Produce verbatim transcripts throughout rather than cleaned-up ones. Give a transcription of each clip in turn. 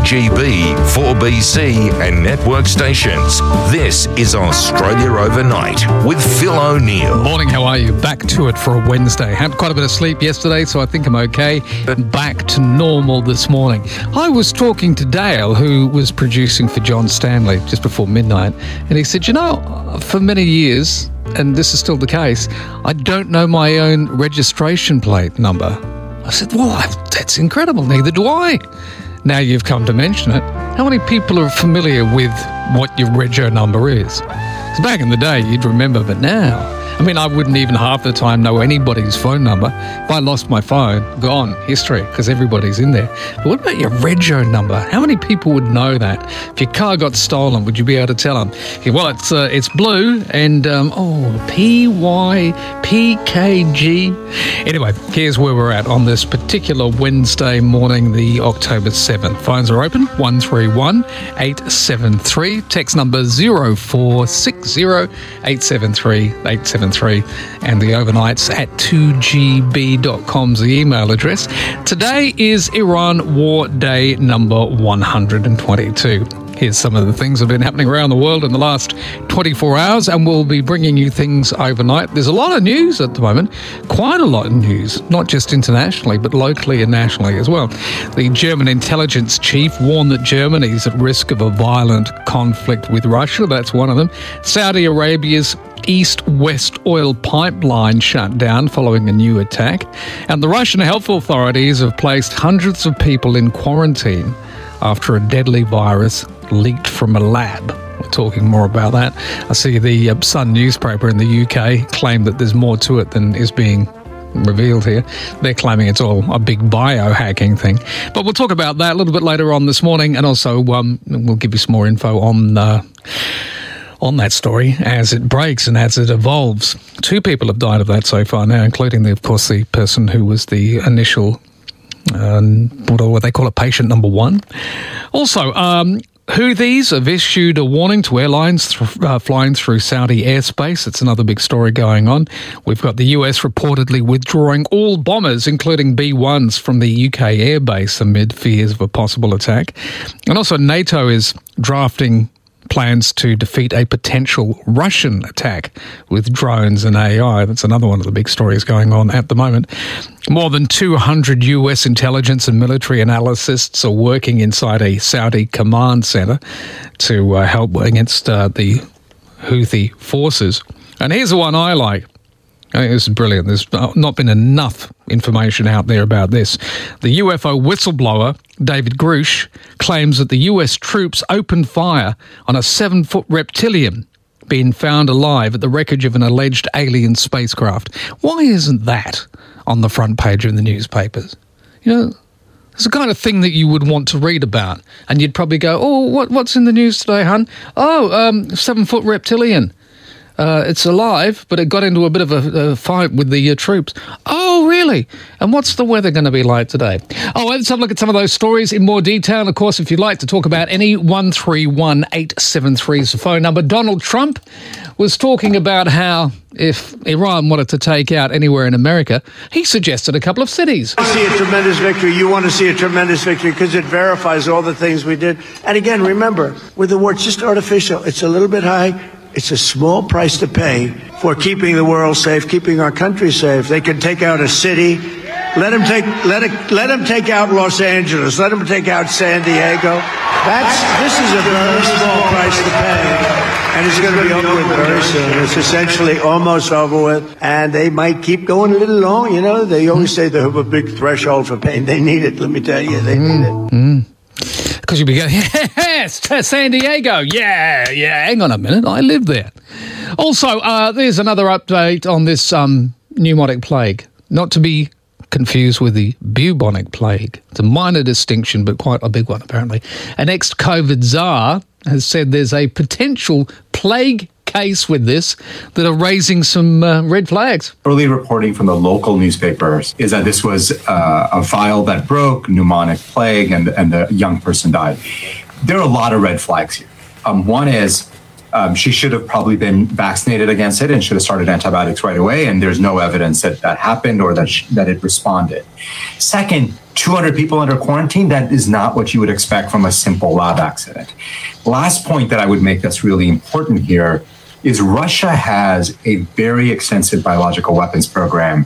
G B, four B C and network stations. This is Australia Overnight with Phil O'Neill. Morning, how are you? Back to it for a Wednesday. Had quite a bit of sleep yesterday, so I think I'm okay. But back to normal this morning. I was talking to Dale, who was producing for John Stanley just before midnight, and he said, you know, for many years, and this is still the case, I don't know my own registration plate number. I said, well, that's incredible. Neither do I. Now you've come to mention it. How many people are familiar with what your rego number is? Because back in the day, you'd remember, but now, I mean, I wouldn't even half the time know anybody's phone number. If I lost my phone, gone, history, because everybody's in there. But what about your rego number? How many people would know that? If your car got stolen, would you be able to tell them? Yeah, well, it's uh, it's blue and, um, oh, P Y P K G. Anyway, here's where we're at on this particular Wednesday morning, the October seventh. Phones are open, one three one, eight seven three. Text number zero four six zero, eight seven three, eight seven three. And the overnights at two G B dot com's the email address. Today is Iran War Day number one hundred twenty-two. Here's some of the things that have been happening around the world in the last twenty-four hours, and we'll be bringing you things overnight. There's a lot of news at the moment, quite a lot of news, not just internationally, but locally and nationally as well. The German intelligence chief warned that Germany is at risk of a violent conflict with Russia. That's one of them. Saudi Arabia's east-west oil pipeline shut down following a new attack. And the Russian health authorities have placed hundreds of people in quarantine after a deadly virus leaked from a lab. We're talking more about that. I see the uh, Sun newspaper in the U K claim that there's more to it than is being revealed here. They're claiming it's all a big biohacking thing. But we'll talk about that a little bit later on this morning, and also um, we'll give you some more info on uh, on that story as it breaks and as it evolves. Two people have died of that so far now, including, the, of course, the person who was the initial, um, what, what they call it, patient number one. Also, um, Houthis have issued a warning to airlines th- uh, flying through Saudi airspace. It's another big story going on. We've got the U S reportedly withdrawing all bombers, including B ones, from the U K airbase amid fears of a possible attack. And also NATO is drafting plans to defeat a potential Russian attack with drones and A I. That's another one of the big stories going on at the moment. More than two hundred U S intelligence and military analysts are working inside a Saudi command center to uh, help against uh, the Houthi forces. And here's the one I like. I think this is brilliant. There's not been enough information out there about this. The U F O whistleblower, David Grush, claims that the U S troops opened fire on a seven-foot reptilian being found alive at the wreckage of an alleged alien spacecraft. Why isn't that on the front page of the newspapers? You know, it's the kind of thing that you would want to read about. And you'd probably go, oh, what, what's in the news today, hun? Oh, um, seven-foot reptilian. Uh, it's alive, but it got into a bit of a, a fight with the uh, troops. Oh, really? And what's the weather going to be like today? Oh, let's have a look at some of those stories in more detail. And, of course, if you'd like to talk about any, one three one, eight seven three is the phone number. Donald Trump was talking about how if Iran wanted to take out anywhere in America, he suggested a couple of cities. I see a tremendous victory. You want to see a tremendous victory because it verifies all the things we did. And, again, remember, with the war, it's just artificial. It's a little bit high. It's a small price to pay for keeping the world safe, keeping our country safe. They can take out a city. Let them take let it let them take out Los Angeles. Let them take out San Diego. That's this is a very small price to pay, and it's going to be over with very soon. It's essentially almost over with, and they might keep going a little long. You know, they always say they have a big threshold for pain. They need it. Let me tell you, they need it. Mm. Because you'll be going, yes, San Diego, yeah, yeah, hang on a minute, I live there. Also, uh, there's another update on this um, pneumonic plague, not to be confused with the bubonic plague. It's a minor distinction, but quite a big one, apparently. An ex-COVID czar has said there's a potential plague case with this that are raising some uh, red flags. Early reporting from the local newspapers is that this was uh, a vial that broke, pneumonic plague, and, and the young person died. There are a lot of red flags here. Um, one is Um, she should have probably been vaccinated against it and should have started antibiotics right away. And there's no evidence that that happened or that, she, that it responded. Second, two hundred people under quarantine, that is not what you would expect from a simple lab accident. Last point that I would make that's really important here is Russia has a very extensive biological weapons program.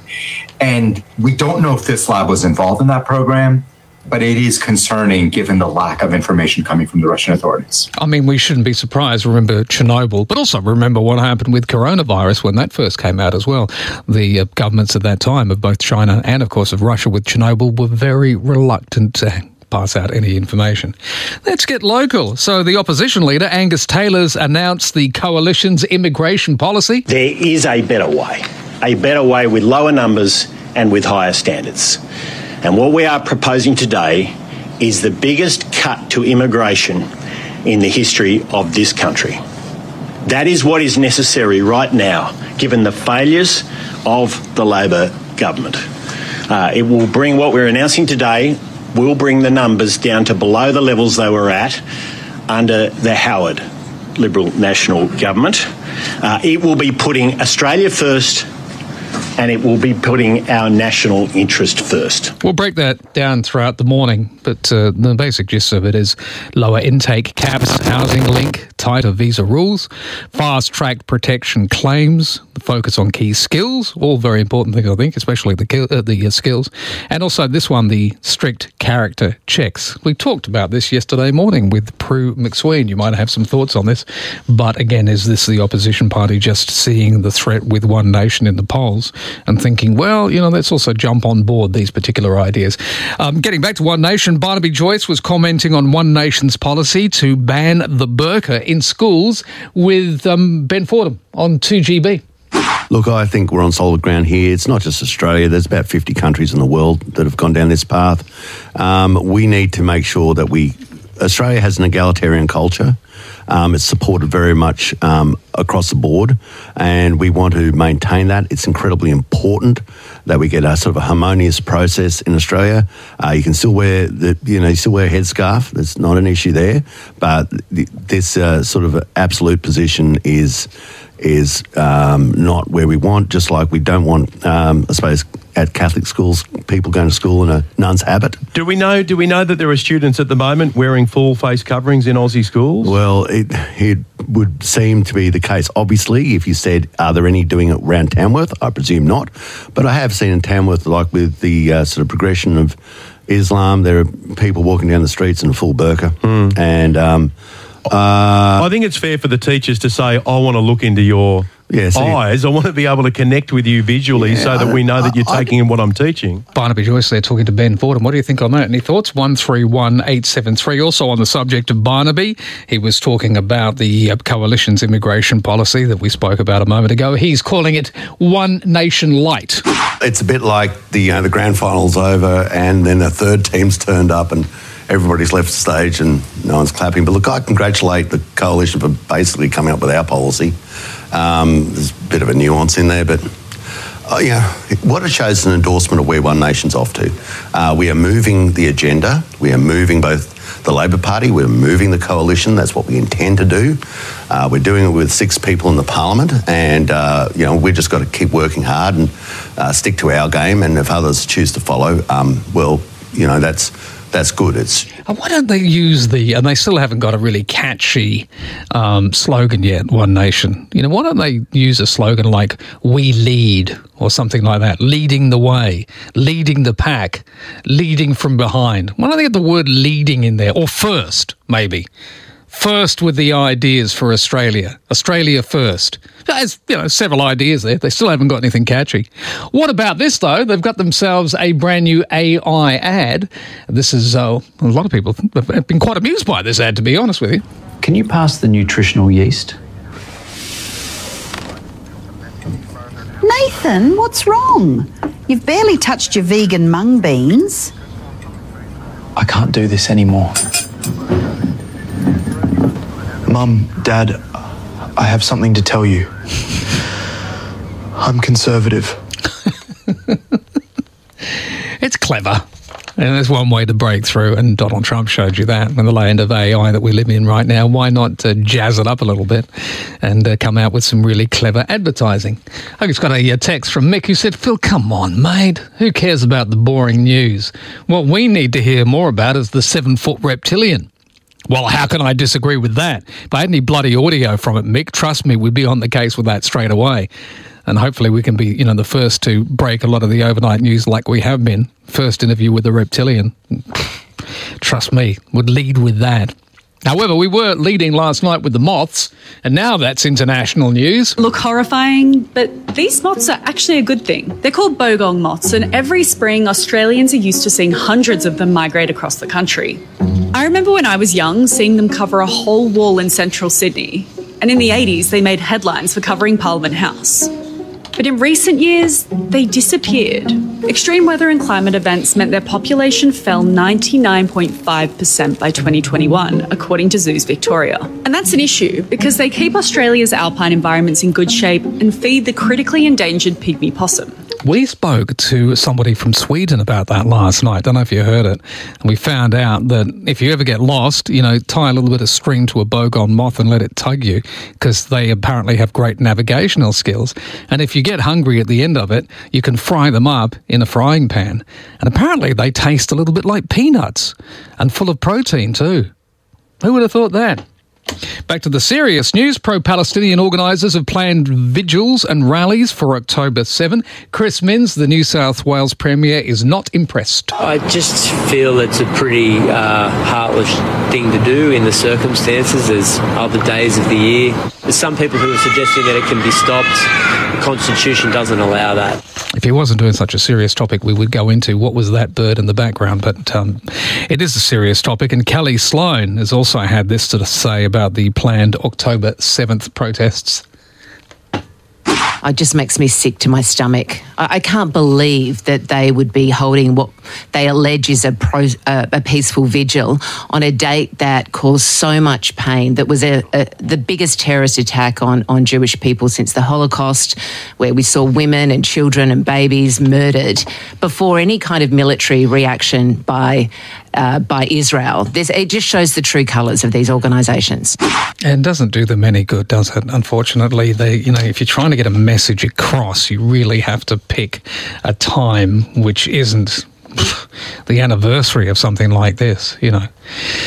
And we don't know if this lab was involved in that program, but it is concerning given the lack of information coming from the Russian authorities. I mean, we shouldn't be surprised. Remember Chernobyl, but also remember what happened with coronavirus when that first came out as well. The uh, governments at that time of both China and, of course, of Russia with Chernobyl were very reluctant to pass out any information. Let's get local. So the opposition leader, Angus Taylor's announced the coalition's immigration policy. There is a better way, a better way with lower numbers and with higher standards. And what we are proposing today is the biggest cut to immigration in the history of this country. That is what is necessary right now, given the failures of the Labor government. Uh, it will bring what we're announcing today will bring the numbers down to below the levels they were at under the Howard Liberal National Government. Uh, it will be putting Australia first, and it will be putting our national interest first. We'll break that down throughout the morning, but uh, the basic gist of it is lower intake caps, housing link, tighter visa rules, fast-track protection claims, the focus on key skills, all very important things, I think, especially the, uh, the uh, skills, and also this one, the strict character checks. We talked about this yesterday morning with Prue McSween. You might have some thoughts on this, but again, is this the opposition party just seeing the threat with One Nation in the polls and thinking, well, you know, let's also jump on board these particular ideas. Um, getting back to One Nation, Barnaby Joyce was commenting on One Nation's policy to ban the burqa in schools with um, Ben Fordham on two G B. Look, I think we're on solid ground here. It's not just Australia. There's about fifty countries in the world that have gone down this path. Um, we need to make sure that we... Australia has an egalitarian culture. Um, it's supported very much um, across the board, and we want to maintain that. It's incredibly important that we get a sort of a harmonious process in Australia. Uh, you can still wear the, you know, you still wear a headscarf. There's not an issue there, but th- this uh, sort of absolute position is is um, not where we want. Just like we don't want, um, I suppose, at Catholic schools, people going to school in a nun's habit. Do we know? Do we know that there are students at the moment wearing full face coverings in Aussie schools? Well, it it would seem to be the case. Obviously, if you said, are there any doing it around Tamworth? I presume not. But I have seen in Tamworth, like with the uh, sort of progression of Islam, there are people walking down the streets in a full burqa, mm. and. Um, Uh, I think it's fair for the teachers to say, I want to look into your yeah, so eyes. I want to be able to connect with you visually yeah, so that we know that you're I, taking I, in what I'm teaching. Barnaby Joyce there talking to Ben Fordham. What do you think on that? Any thoughts? one three one eight seven three. Also on the subject of Barnaby, he was talking about the uh, coalition's immigration policy that we spoke about a moment ago. He's calling it One Nation Light. It's a bit like the, you know, the grand final's over and then a third team's turned up and everybody's left the stage and no one's clapping. But look, I congratulate the coalition for basically coming up with our policy. Um, there's a bit of a nuance in there, but uh, yeah, what it shows is an endorsement of where One Nation's off to. Uh, we are moving the agenda. We are moving both the Labor Party, we're moving the coalition. That's what we intend to do. Uh, we're doing it with six people in the Parliament, and uh, you know, we've just got to keep working hard and uh, stick to our game. And if others choose to follow, um, well, you know, that's that's good. It's why don't they use the, and they still haven't got a really catchy um, slogan yet, One Nation. You know, why don't they use a slogan like "We lead" or something like that, leading the way, leading the pack, leading from behind? Why don't they get the word leading in there, or first, maybe? First with the ideas for Australia. Australia first. There's, you know, several ideas there. They still haven't got anything catchy. What about this, though? They've got themselves a brand new A I ad. This is, uh, a lot of people have been quite amused by this ad, to be honest with you. Can you pass the nutritional yeast? Nathan, what's wrong? You've barely touched your vegan mung beans. I can't do this anymore. Mum, Dad, I have something to tell you. I'm conservative. It's clever. And there's one way to break through, and Donald Trump showed you that in the land of A I that we live in right now. Why not uh, jazz it up a little bit and uh, come out with some really clever advertising? I just got a, a text from Mick who said, Phil, come on, mate. Who cares about the boring news? What we need to hear more about is the seven-foot reptilian. Well, how can I disagree with that? If I had any bloody audio from it, Mick, trust me, we'd be on the case with that straight away. And hopefully we can be, you know, the first to break a lot of the overnight news like we have been. First interview with the reptilian. Trust me, would lead with that. However, we were leading last night with the moths, and now that's international news. Look horrifying, but these moths are actually a good thing. They're called bogong moths, and every spring Australians are used to seeing hundreds of them migrate across the country. I remember when I was young seeing them cover a whole wall in central Sydney, and in the eighties they made headlines for covering Parliament House. But in recent years, they disappeared. Extreme weather and climate events meant their population fell ninety-nine point five percent by twenty twenty-one, according to Zoos Victoria. And that's an issue because they keep Australia's alpine environments in good shape and feed the critically endangered pygmy possum. We spoke to somebody from Sweden about that last night. Don't know if you heard it. And we found out that if you ever get lost, you know, tie a little bit of string to a bogong moth and let it tug you, because they apparently have great navigational skills. And if you get hungry at the end of it, you can fry them up in a frying pan. And apparently they taste a little bit like peanuts and full of protein too. Who would have thought that? Back to the serious news. Pro-Palestinian organisers have planned vigils and rallies for October seventh. Chris Minns, the New South Wales Premier, is not impressed. I just feel it's a pretty uh, heartless thing to do in the circumstances. There's other days of the year. There's some people who are suggesting that it can be stopped. The Constitution doesn't allow that. If he wasn't doing such a serious topic, we would go into what was that bird in the background. But um, it is a serious topic. And Kelly Sloan has also had this to say about the planned October seventh protests. It just makes me sick to my stomach. I, I can't believe that they would be holding what they allege is a, pro, uh, a peaceful vigil on a date that caused so much pain, that was a, a, the biggest terrorist attack on, on Jewish people since the Holocaust, where we saw women and children and babies murdered before any kind of military reaction by uh, by Israel. This, it just shows the true colours of these organisations. And doesn't do them any good, does it? Unfortunately, they, you know, if you're trying to get a message across, you really have to pick a time which isn't the anniversary of something like this, you know.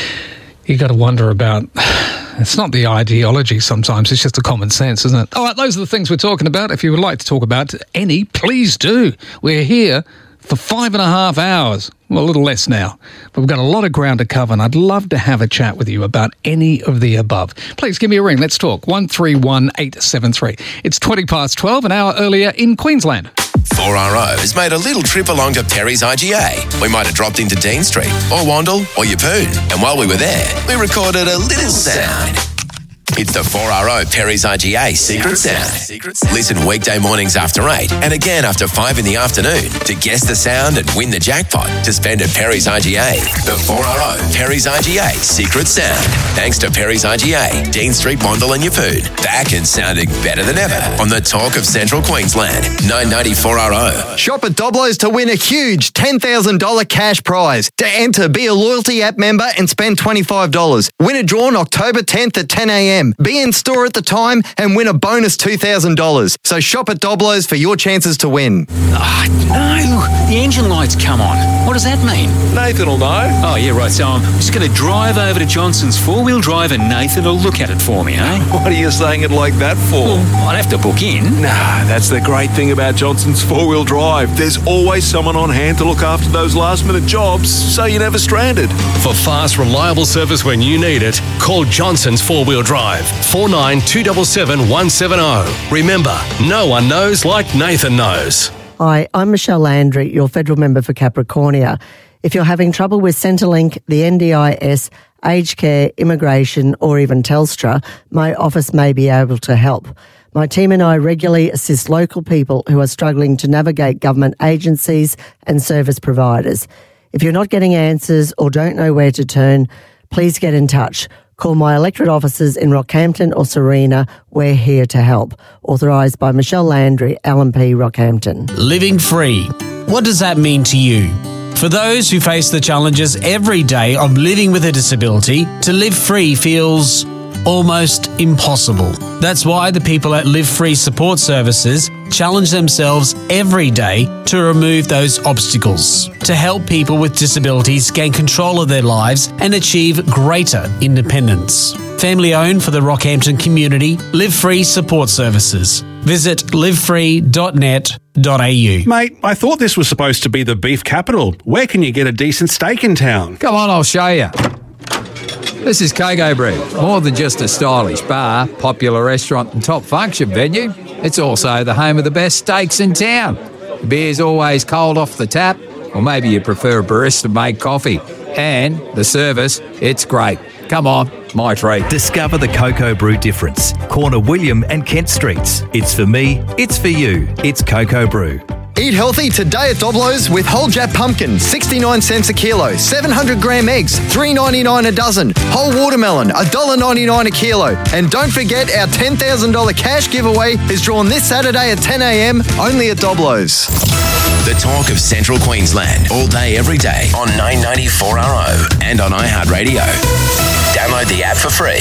You got to wonder about, it's not the ideology sometimes, it's just the common sense, isn't it? All right, those are the things we're talking about. If you would like to talk about any, please do. We're here for five and a half hours. Well, a little less now, but we've got a lot of ground to cover, and I'd love to have a chat with you about any of the above. Please give me a ring. Let's talk. one three one eight seven three. It's twenty past twelve, an hour earlier in Queensland. four R O has made a little trip along to Perry's I G A. We might have dropped into Dean Street, or Wandle, or Yeppoon. And while we were there, we recorded a little sound. It's the four R O Perry's I G A Secret Sound. Listen weekday mornings after eight and again after five in the afternoon to guess the sound and win the jackpot to spend at Perry's I G A. The four R O Perry's I G A Secret Sound. Thanks to Perry's I G A, Dean Street, Wandle and Yeppoon. Back and sounding better than ever on the talk of Central Queensland. nine ninety four R O. Shop at Doblo's to win a huge ten thousand dollars cash prize. To enter, be a loyalty app member and spend twenty-five dollars. Winner drawn October tenth at ten a.m. Be in store at the time and win a bonus two thousand dollars. So shop at Doblo's for your chances to win. Oh, no. The engine light's come on. What does that mean? Nathan will know. Oh, yeah, right. So I'm just going to drive over to Johnson's four-wheel drive and Nathan will look at it for me, eh? What are you saying it like that for? Well, I'd have to book in. Nah, that's the great thing about Johnson's four-wheel drive. There's always someone on hand to look after those last-minute jobs, so you're never stranded. For fast, reliable service when you need it, call Johnson's four-wheel drive. four nine two seven seven one seven zero. Remember, no one knows like Nathan knows. Hi, I'm Michelle Landry, your federal member for Capricornia. If you're having trouble with Centrelink, the N D I S, aged care, immigration or even Telstra, my office may be able to help. My team and I regularly assist local people who are struggling to navigate government agencies and service providers. If you're not getting answers or don't know where to turn, please get in touch. Call my electorate offices in Rockhampton or Serena. We're here to help. Authorised by Michelle Landry, L M P Rockhampton. Living free. What does that mean to you? For those who face the challenges every day of living with a disability, to live free feels almost impossible. That's why the people at Live Free Support Services challenge themselves every day to remove those obstacles, to help people with disabilities gain control of their lives and achieve greater independence. Family owned for the Rockhampton community, Live Free Support Services. Visit live free dot net dot a u. Mate, I thought this was supposed to be the beef capital. Where can you get a decent steak in town? Come on, I'll show you. This is Coco Brew. More than just a stylish bar, popular restaurant and top function venue, it's also the home of the best steaks in town. The beer's always cold off the tap, or maybe you prefer a barista-made coffee. And the service, it's great. Come on, my treat. Discover the Coco Brew difference. Corner William and Kent Streets. It's for me, it's for you. It's Coco Brew. Eat healthy today at Doblo's with whole Jap pumpkin, sixty-nine cents a kilo, seven hundred gram eggs, three ninety-nine a dozen, whole watermelon, one dollar ninety-nine a kilo. And don't forget our ten thousand dollars cash giveaway is drawn this Saturday at ten a m only at Doblo's. The talk of Central Queensland, all day, every day on nine ninety four R O and on iHeartRadio. Download the app for free.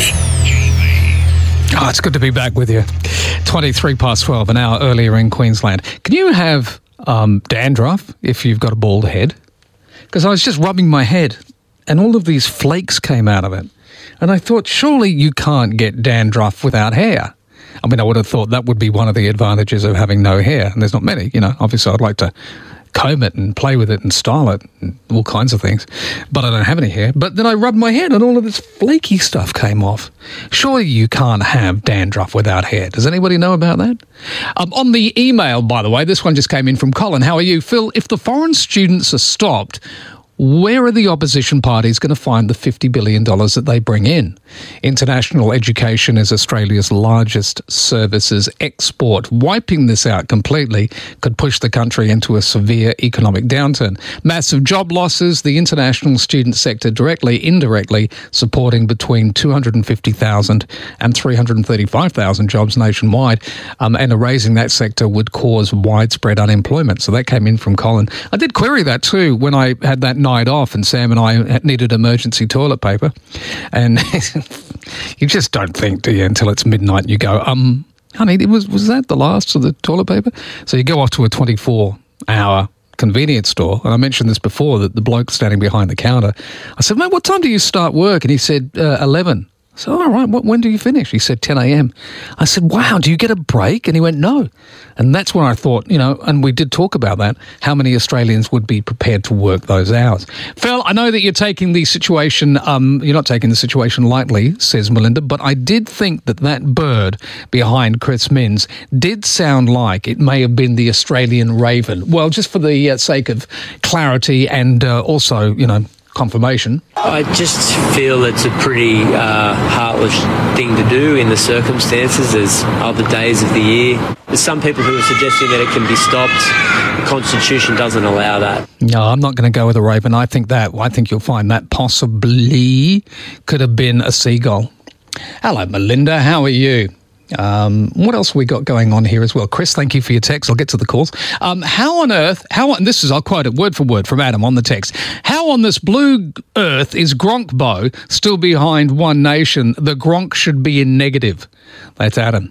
Oh, it's good to be back with you. twenty-three past twelve, an hour earlier in Queensland. Can you have um, dandruff if you've got a bald head? Because I was just rubbing my head and all of these flakes came out of it. And I thought, surely you can't get dandruff without hair. I mean, I would have thought that would be one of the advantages of having no hair. And there's not many, you know. Obviously, I'd like to comb it and play with it and style it and all kinds of things. But I don't have any hair. But then I rubbed my head and all of this flaky stuff came off. Surely you can't have dandruff without hair. Does anybody know about that? Um, on the email, by the way, this one just came in from Colin. How are you? Phil, if the foreign students are stopped, where are the opposition parties going to find the fifty billion dollars that they bring in? International education is Australia's largest services export. Wiping this out completely could push the country into a severe economic downturn. Massive job losses, the international student sector directly, indirectly supporting between two hundred fifty thousand and three hundred thirty-five thousand jobs nationwide. Um, and erasing that sector would cause widespread unemployment. So that came in from Colin. I did query that too when I had that night off and Sam and I needed emergency toilet paper. And you just don't think, do you, until it's midnight and you go, um, honey, was, was that the last of the toilet paper? So you go off to a twenty-four hour convenience store. And I mentioned this before, that the bloke standing behind the counter, I said, mate, what time do you start work? And he said, uh, eleven. So, all right, what, when do you finish? He said ten a m. I said, wow, do you get a break? And he went, no. And that's when I thought, you know, and we did talk about that, how many Australians would be prepared to work those hours. Phil, I know that you're taking the situation, um, you're not taking the situation lightly, says Melinda, but I did think that that bird behind Chris Minns did sound like it may have been the Australian raven. Well, just for the uh, sake of clarity and uh, also, you know, confirmation. I just feel it's a pretty uh, heartless thing to do in the circumstances. There's other days of the year. There's some people who are suggesting that it can be stopped. The Constitution doesn't allow that. No, I'm not going to go with a raven. I think that, I think you'll find that possibly could have been a seagull. Hello, Melinda. How are you? Um, what else have we got going on here as well? Chris, thank you for your text. I'll get to the calls. Um, how on earth, how on, this is, I'll quote it word for word from Adam on the text. How on this blue earth is Gronkbo still behind One Nation? The Gronk should be in negative. That's Adam.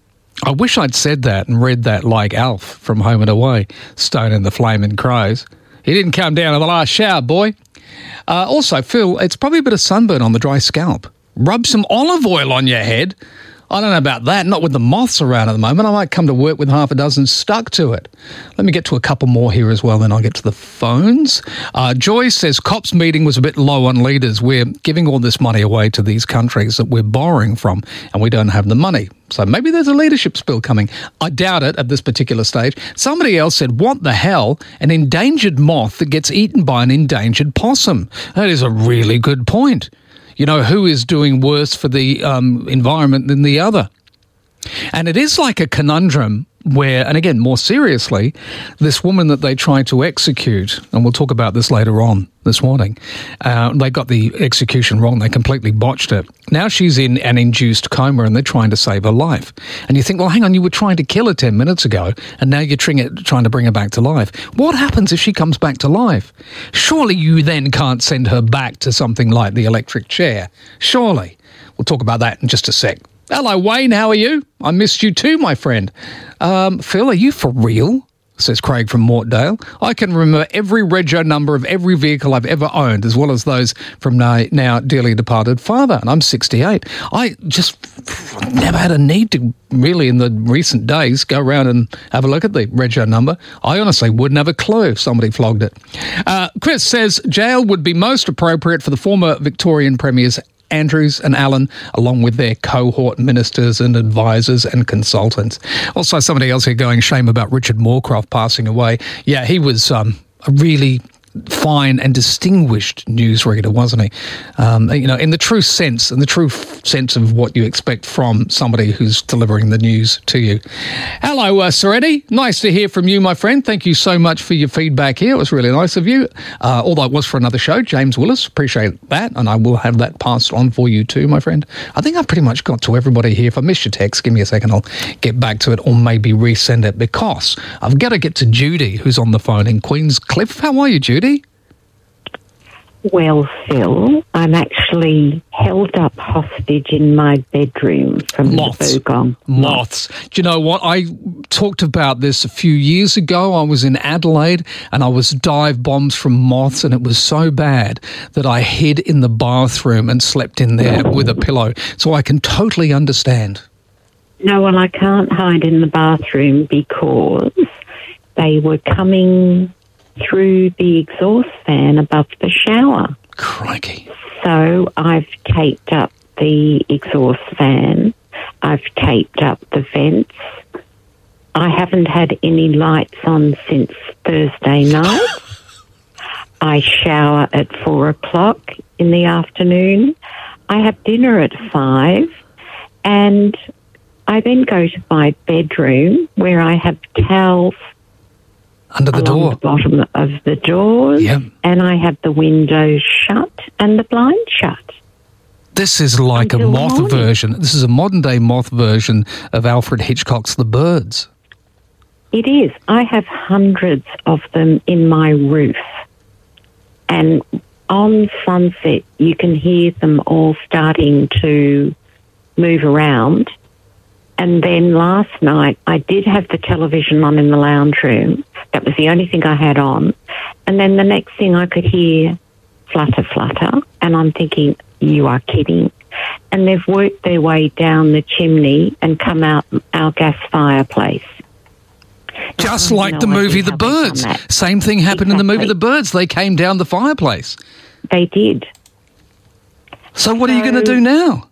I wish I'd said that and read that like Alf from Home and Away, Stone and the Flaming Crows. He didn't come down to the last shower, boy. Uh, also, Phil, it's probably a bit of sunburn on the dry scalp. Rub some olive oil on your head. I don't know about that, not with the moths around at the moment. I might come to work with half a dozen stuck to it. Let me get to a couple more here as well, then I'll get to the phones. Uh, Joy says, COP's meeting was a bit low on leaders. We're giving all this money away to these countries that we're borrowing from, and we don't have the money. So maybe there's a leadership spill coming. I doubt it at this particular stage. Somebody else said, what the hell? An endangered moth that gets eaten by an endangered possum. That is a really good point. You know, who is doing worse for the um, environment than the other? And it is like a conundrum where, and again, more seriously, this woman that they tried to execute, and we'll talk about this later on this morning, uh, they got the execution wrong. They completely botched it. Now she's in an induced coma and they're trying to save her life. And you think, well, hang on, you were trying to kill her ten minutes ago and now you're trying, trying to bring her back to life. What happens if she comes back to life? Surely you then can't send her back to something like the electric chair. Surely. We'll talk about that in just a sec. Hello, Wayne. How are you? I missed you too, my friend. Um, Phil, are you for real? Says Craig from Mortdale. I can remember every rego number of every vehicle I've ever owned, as well as those from my now dearly departed father, and I'm sixty-eight. I just never had a need to really, in the recent days, go around and have a look at the rego number. I honestly wouldn't have a clue if somebody flogged it. Uh, Chris says jail would be most appropriate for the former Victorian premiers Andrews and Allen, along with their cohort ministers and advisors and consultants. Also, somebody else here going, shame about Richard Moorcroft passing away. Yeah, he was um, a really fine and distinguished newsreader, wasn't he? Um, you know, in the true sense, in the true f- sense of what you expect from somebody who's delivering the news to you. Hello, uh, Seretti. Nice to hear from you, my friend. Thank you so much for your feedback here. It was really nice of you. Uh, although it was for another show, James Willis. Appreciate that, and I will have that passed on for you too, my friend. I think I've pretty much got to everybody here. If I missed your text, give me a second. I'll get back to it or maybe resend it because I've got to get to Judy, who's on the phone in Queenscliff. How are you, Judy? Well, Phil, I'm actually held up hostage in my bedroom from Moths. the Bogong. Moths. Do you know what? I talked about this a few years ago. I was in Adelaide and I was dive bombed from moths, and it was so bad that I hid in the bathroom and slept in there with a pillow. So I can totally understand. No, well, I can't hide in the bathroom because they were coming through the exhaust fan above the shower. Crikey. So I've taped up the exhaust fan. I've taped up the vents. I haven't had any lights on since Thursday night. I shower at four o'clock in the afternoon. I have dinner at five. And I then go to my bedroom where I have towels under the door, the bottom of the doors, yep. And I have the windows shut and the blind shut. This is like Until a moth morning. version. This is a modern-day moth version of Alfred Hitchcock's The Birds. It is. I have hundreds of them in my roof. And on sunset, you can hear them all starting to move around. And then last night, I did have the television on in the lounge room. That was the only thing I had on. And then the next thing I could hear, flutter, flutter. And I'm thinking, you are kidding. And they've worked their way down the chimney and come out our gas fireplace. Just like the movie The Birds. Same thing happened in the movie The Birds. They came down the fireplace. They did. So what are you going to do now?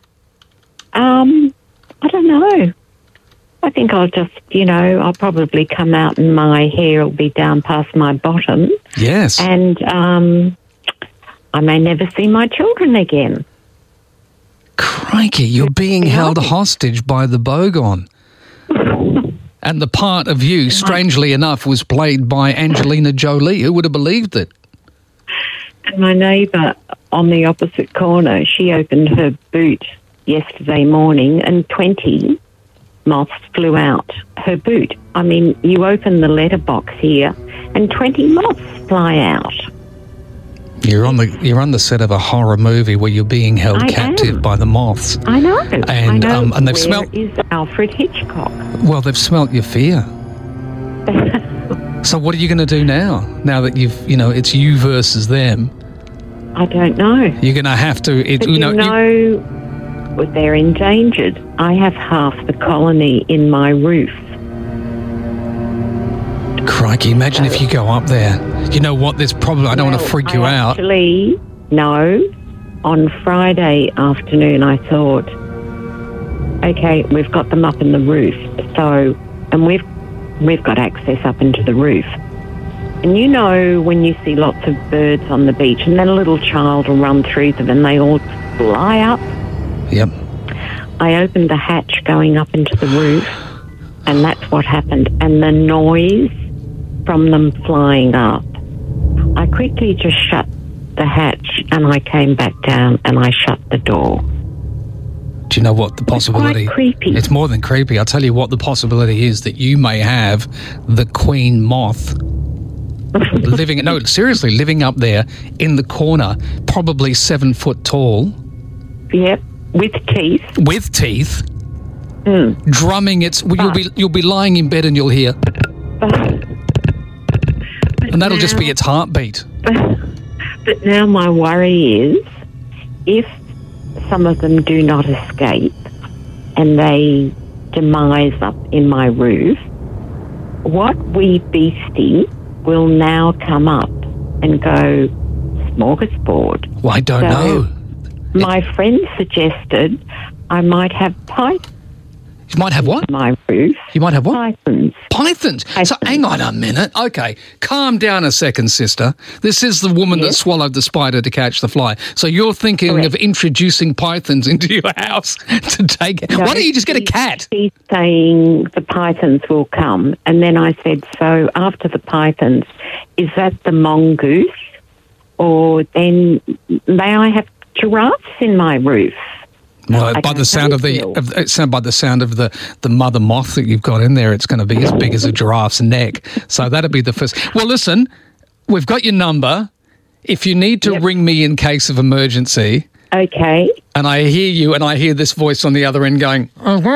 Um, I don't know. I think I'll just, you know, I'll probably come out and my hair will be down past my bottom. Yes. And um, I may never see my children again. Crikey, you're being held hostage by the Bogon. And the part of you, strangely enough, was played by Angelina Jolie. Who would have believed it? And my neighbour on the opposite corner, she opened her boot yesterday morning and twenty moths flew out her boot. I mean, you open the letterbox here and twenty moths fly out. You're on the you're on the set of a horror movie where you're being held I captive am. by the moths. I know. And I know. um and they've Where smelt is Alfred Hitchcock? Well, they've smelt your fear. So what are you going to do now? Now that you've, you know, it's you versus them. I don't know. You're going to have to it, But you know, you know well, they're endangered. I have half the colony in my roof. Crikey, imagine if you go up there. You know what, there's probably, I don't want to freak you I out. Actually, no. On Friday afternoon, I thought, okay, we've got them up in the roof. So, and we've we've got access up into the roof. And you know when you see lots of birds on the beach and then a little child will run through them and they all fly up? Yep. I opened the hatch going up into the roof And that's what happened. And the noise from them flying up, I quickly just shut the hatch and I came back down and I shut the door. Do you know what the possibility? It's quite creepy. It's more than creepy. I'll tell you what the possibility is, that you may have the queen moth living, no, seriously, living up there in the corner, probably seven foot tall. Yep, with teeth. With teeth. Mm. Drumming its, well, you'll be you'll be lying in bed and you'll hear, and that'll just be its heartbeat. But now my worry is, if some of them do not escape and they demise up in my roof, what wee beastie will now come up and go smorgasbord? Well, I don't so know. My friend suggested I might have pythons. You might have what? My roof. You might have what? Pythons. Pythons. Pythons. So hang on a minute. Okay, calm down a second, sister. This is the woman yes. that swallowed the spider to catch the fly. So you're thinking Correct. of introducing pythons into your house to take it. No, why don't you just get a cat? She's saying the pythons will come. And then I said, so after the pythons, is that the mongoose? Or then may I have giraffes in my roof? Well, by the sound of the, of, uh, by the sound of the, the mother moth that you've got in there, it's going to be as big as a giraffe's neck. So that'd be the first. Well, listen, we've got your number. If you need to yep. ring me in case of emergency, okay. And I hear you, and I hear this voice on the other end going,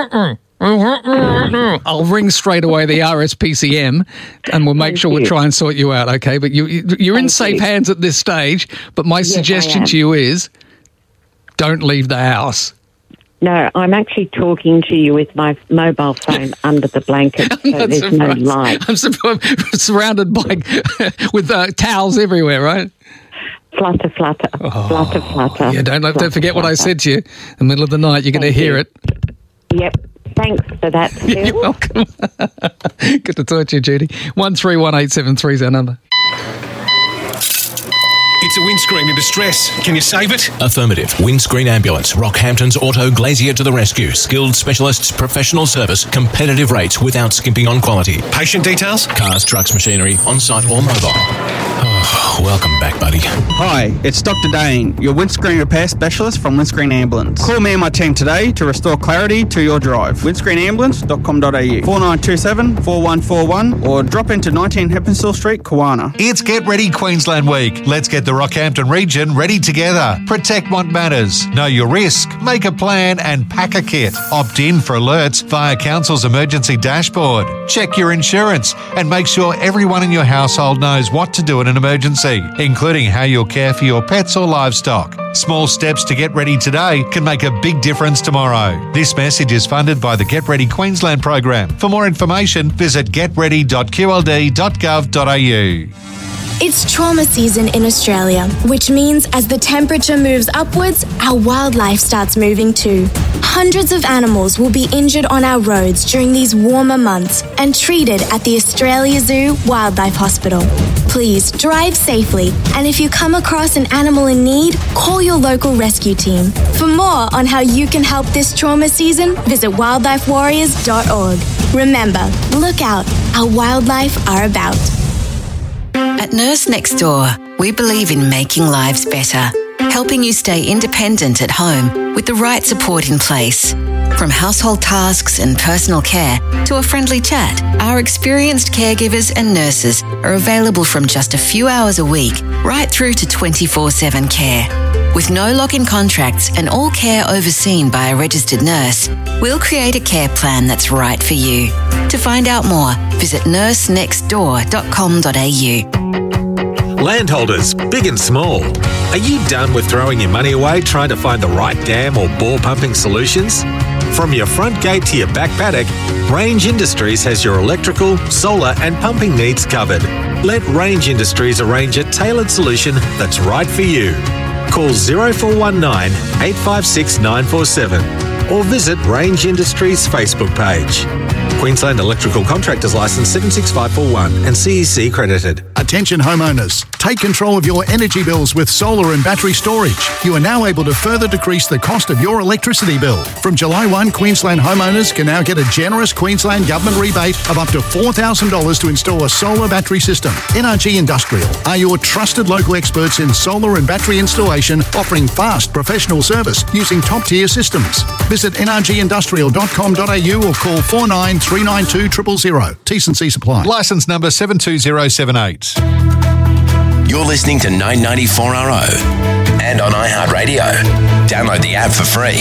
I'll ring straight away the R S P C M, and we'll make Thank sure you. we'll try and sort you out. Okay, but you, you're Thank in safe you. hands at this stage. But my yes, suggestion to you is, don't leave the house. No, I'm actually talking to you with my mobile phone under the blanket, so there's surprised. no light. I'm surrounded by with uh, towels everywhere, right? Flutter, flutter, oh, flutter, flutter. Yeah, don't, flutter, don't forget flutter. what I said to you. In the middle of the night, you're going to hear you. it. Yep. Thanks for that, Phil. You're welcome. Good to talk to you, Judy. one three one eight seven three is our number. It's a windscreen in distress. Can you save it? Affirmative. Windscreen Ambulance. Rockhampton's Auto Glazier to the rescue. Skilled specialists, professional service, competitive rates without skimping on quality. Patient details? Cars, trucks, machinery, on-site or mobile. Oh, welcome back, buddy. Hi, it's Doctor Dane, your windscreen repair specialist from Windscreen Ambulance. Call me and my team today to restore clarity to your drive. windscreen ambulance dot com dot a u, four nine two seven, four one four one, or drop into nineteen Heppenstall Street, Kawana. It's Get Ready Queensland Week. Let's get the Rockhampton region ready together. Protect what matters. Know your risk. Make a plan and pack a kit. Opt in for alerts via Council's emergency dashboard. Check your insurance and make sure everyone in your household knows what to do in an emergency, including how you'll care for your pets or livestock. Small steps to get ready today can make a big difference tomorrow. This message is funded by the Get Ready Queensland program. For more information, visit get ready dot q l d dot gov dot a u. It's trauma season in Australia, which means as the temperature moves upwards, our wildlife starts moving too. Hundreds of animals will be injured on our roads during these warmer months and treated at the Australia Zoo Wildlife Hospital. Please drive safely, and if you come across an animal in need, call your local rescue team. For more on how you can help this trauma season, visit wildlife warriors dot org. Remember, look out, our wildlife are about. At Nurse Next Door, we believe in making lives better, helping you stay independent at home with the right support in place. From household tasks and personal care to a friendly chat, our experienced caregivers and nurses are available from just a few hours a week right through to twenty-four seven care. With no lock-in contracts and all care overseen by a registered nurse, we'll create a care plan that's right for you. To find out more, visit nurse next door dot com dot a u. Landholders, big and small, are you done with throwing your money away trying to find the right dam or bore pumping solutions? From your front gate to your back paddock, Range Industries has your electrical, solar and pumping needs covered. Let Range Industries arrange a tailored solution that's right for you. Call zero four one nine, eight five six, nine four seven or visit Range Industries Facebook page. Queensland Electrical Contractors Licence seven six five four one and C E C credited. Attention homeowners. Take control of your energy bills with solar and battery storage. You are now able to further decrease the cost of your electricity bill. From July first, Queensland homeowners can now get a generous Queensland government rebate of up to four thousand dollars to install a solar battery system. N R G Industrial are your trusted local experts in solar and battery installation, offering fast professional service using top-tier systems. Visit n r g industrial dot com dot a u or call four nine three nine two zero zero zero. T's and C's apply. Licence number seven two zero seven eight. You're listening to nine ninety-four R O and on iHeartRadio. Download the app for free.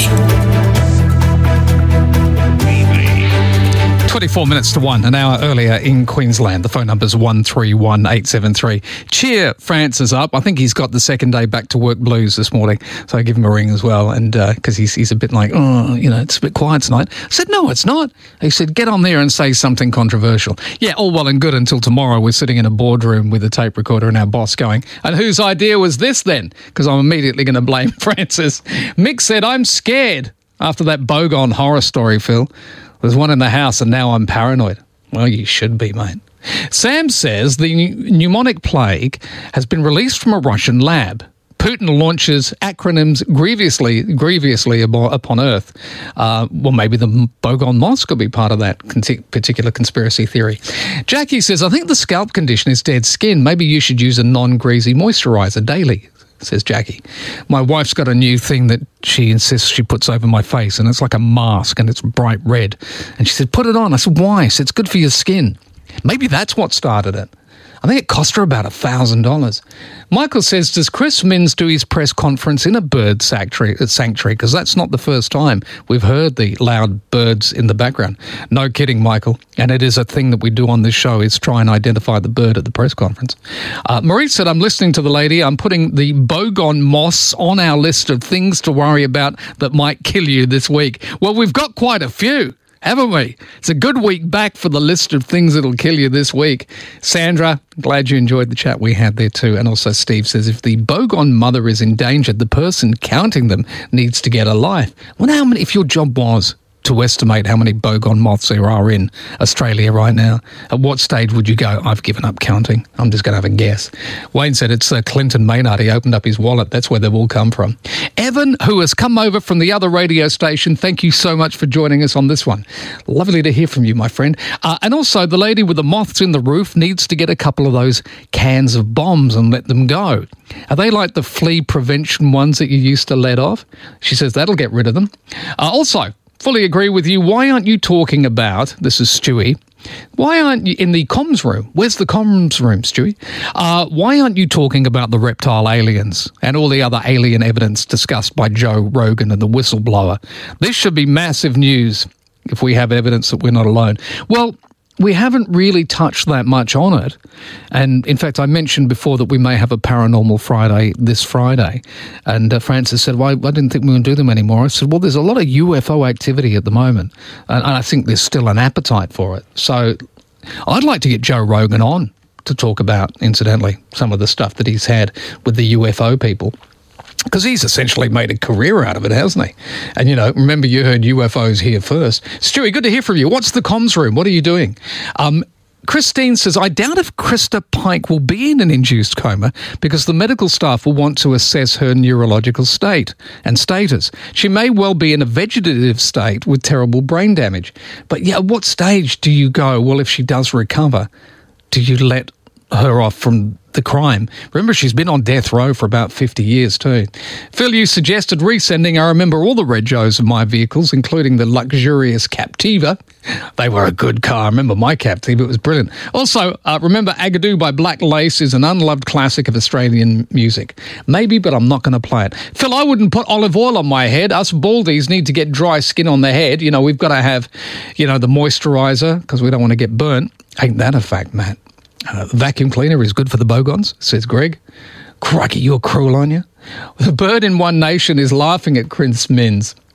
twenty-four minutes to one, an hour earlier in Queensland. The phone number's one three one eight seven three. Cheer Francis up. I think he's got the second day back to work blues this morning, so I give him a ring as well, and because uh, he's, he's a bit like, oh, you know, it's a bit quiet tonight. I said, no, it's not. He said, get on there and say something controversial. Yeah, all well and good until tomorrow. We're sitting in a boardroom with a tape recorder and our boss going, and whose idea was this then? Because I'm immediately going to blame Francis. Mick said, I'm scared after that Bogon horror story, Phil. There's one in the house and now I'm paranoid. Well, you should be, mate. Sam says the pneumonic plague has been released from a Russian lab. Putin launches acronyms grievously, grievously upon Earth. Uh, well, maybe the Bogon moths could be part of that particular conspiracy theory. Jackie says, I think the scalp condition is dead skin. Maybe you should use a non-greasy moisturiser daily, says Jackie. My wife's got a new thing that she insists she puts over my face, and it's like a mask, and it's bright red. And she said, put it on. I said, why? She said, it's good for your skin. Maybe that's what started it. I think it cost her about one thousand dollars. Michael says, does Chris Minns do his press conference in a bird sanctuary? Because that's not the first time we've heard the loud birds in the background. No kidding, Michael. And it is a thing that we do on this show, is try and identify the bird at the press conference. Uh, Marie said, I'm listening to the lady. I'm putting the Bogon moths on our list of things to worry about that might kill you this week. Well, we've got quite a few, haven't we? It's a good week back for the list of things that'll kill you this week. Sandra, glad you enjoyed the chat we had there too. And also Steve says, if the Bogon mother is endangered, the person counting them needs to get a life. Well, how many, if your job was to estimate how many Bogon moths there are in Australia right now, at what stage would you go, I've given up counting? I'm just going to have a guess. Wayne said it's uh, Clinton Maynard. He opened up his wallet. That's where they've all come from. Evan, who has come over from the other radio station, thank you so much for joining us on this one. Lovely to hear from you, my friend. Uh, and also, the lady with the moths in the roof needs to get a couple of those cans of bombs and let them go. Are they like the flea prevention ones that you used to let off? She says that'll get rid of them. Uh, also, fully agree with you. Why aren't you talking about, this is Stewie, why aren't you in the comms room? Where's the comms room, Stewie? Uh, why aren't you talking about the reptile aliens and all the other alien evidence discussed by Joe Rogan and the whistleblower? This should be massive news if we have evidence that we're not alone. Well, we haven't really touched that much on it. And in fact, I mentioned before that we may have a Paranormal Friday this Friday. And uh, Francis said, well, I didn't think we would do them anymore. I said, well, there's a lot of U F O activity at the moment. And, and I think there's still an appetite for it. So I'd like to get Joe Rogan on to talk about, incidentally, some of the stuff that he's had with the U F O people. Because he's essentially made a career out of it, hasn't he? And, you know, remember you heard U F Os here first. Stewie, good to hear from you. What's the comms room? What are you doing? Um, Christine says, I doubt if Krista Pike will be in an induced coma because the medical staff will want to assess her neurological state and status. She may well be in a vegetative state with terrible brain damage. But, yeah, at what stage do you go, well, if she does recover, do you let her off from the crime? Remember, she's been on death row for about fifty years too. Phil, you suggested resending. I remember all the regos of my vehicles, including the luxurious Captiva. They were a good car. I remember my Captiva. It was brilliant. Also, uh, remember Agadoo by Black Lace is an unloved classic of Australian music. Maybe, but I'm not going to play it. Phil, I wouldn't put olive oil on my head. Us baldies need to get dry skin on the head. You know, we've got to have, you know, the moisturiser because we don't want to get burnt. Ain't that a fact, Matt? Uh, the vacuum cleaner is good for the Bogons, says Greg. Crikey, you're cruel, aren't you? The bird in One Nation is laughing at Chris Minns.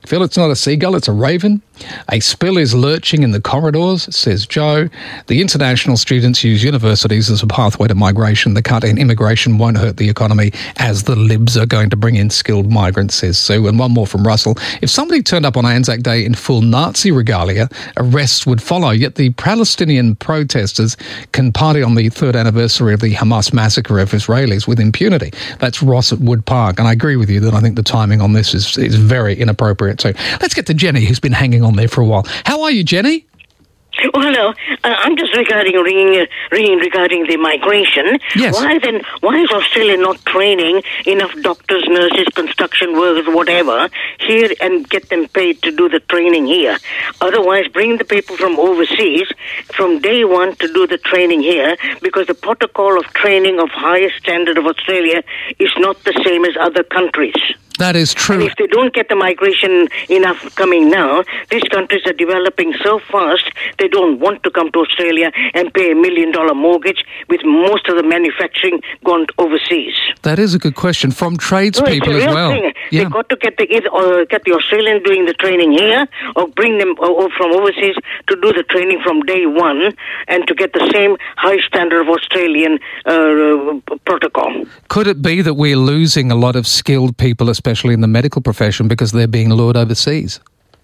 Phil, it's not a seagull, it's a raven. A spill is lurching in the corridors, says Joe. The international students use universities as a pathway to migration. The cut in immigration won't hurt the economy as the Libs are going to bring in skilled migrants, says Sue. And one more from Russell. If somebody turned up on Anzac Day in full Nazi regalia, arrests would follow. Yet the Palestinian protesters can party on the third anniversary of the Hamas massacre of Israelis with impunity. That's Ross at Wood Park. And I agree with you that I think the timing on this is, is very inappropriate too. Let's get to Jenny, who's been hanging on there for a while. How are you, Jenny? Oh, hello. Uh, I'm just regarding ringing, ringing regarding the migration. Yes. Why then? Why is Australia not training enough doctors, nurses, construction workers, whatever, here and get them paid to do the training here? Otherwise, bring the people from overseas from day one to do the training here, because the protocol of training of highest standard of Australia is not the same as other countries. That is true. And if they don't get the migration enough coming now, these countries are developing so fast, they don't want to come to Australia and pay a million dollar mortgage with most of the manufacturing gone overseas. That is a good question from tradespeople no, as well. Thing. Yeah. They've got to get the either uh, get the Australians doing the training here, or bring them uh, or from overseas to do the training from day one, and to get the same high standard of Australian uh, protocol. Could it be that we're losing a lot of skilled people, especially in the medical profession, because they're being lured overseas?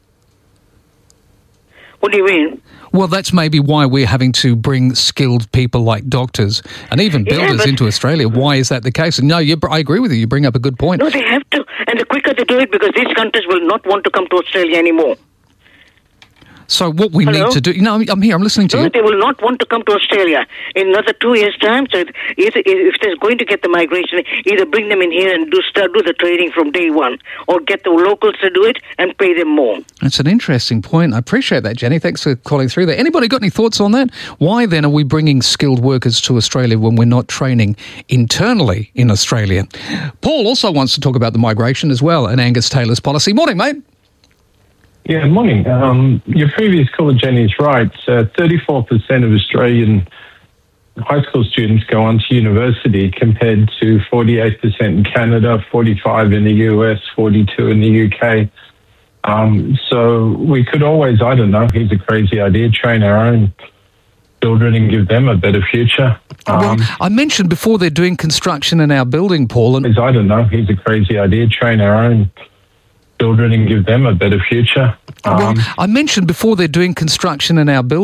What do you mean? Well, that's maybe why we're having to bring skilled people like doctors and even builders yeah, into Australia. Why is that the case? And no, you, I agree with you. You bring up a good point. No, they have to. And the quicker they do it, because these countries will not want to come to Australia anymore. So what we Hello? need to do... You know, I'm here, I'm listening to no, you. They will not want to come to Australia in another two years' time. So either, if they're going to get the migration, either bring them in here and do start do the training from day one, or get the locals to do it and pay them more. That's an interesting point. I appreciate that, Jenny. Thanks for calling through there. Anybody got any thoughts on that? Why then are we bringing skilled workers to Australia when we're not training internally in Australia? Paul also wants to talk about the migration as well and Angus Taylor's policy. Morning, mate. Yeah, morning. Um, your previous caller, Jenny, is right. Uh, thirty-four percent of Australian high school students go on to university, compared to forty-eight percent in Canada, forty-five in the U S, forty-two in the U K. Um, so we could always, I don't know, here's a crazy idea, train our own children and give them a better future. Um, well, I mentioned before they're doing construction in our building, Paul. And I don't know, here's a crazy idea, train our own children and give them a better future. Um, well, I mentioned before they're doing construction in our building.